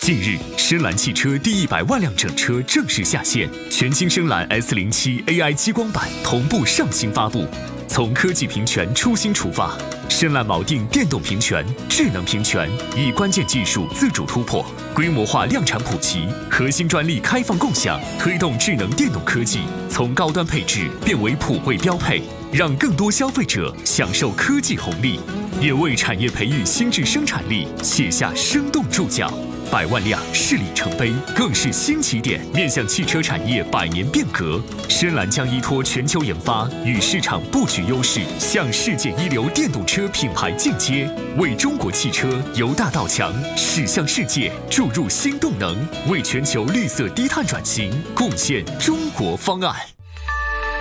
近日，深蓝汽车第100万辆整车正式下线，全新深蓝 S07 AI 激光版同步上新发布。从科技平权初心出发，深蓝锚定电动平权、智能平权，以关键技术自主突破，规模化量产普及，核心专利开放共享，推动智能电动科技从高端配置变为普惠标配，让更多消费者享受科技红利，也为产业培育新质生产力写下生动注脚。100万辆是里程碑，更是新起点。面向汽车产业100年变革，深蓝将依托全球研发与市场布局优势，向世界一流电动车品牌进阶，为中国汽车由大到强驶向世界注入新动能，为全球绿色低碳转型贡献中国方案。